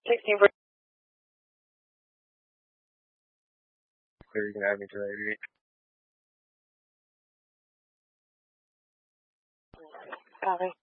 16 for. Clear, you can add me to that. Copy.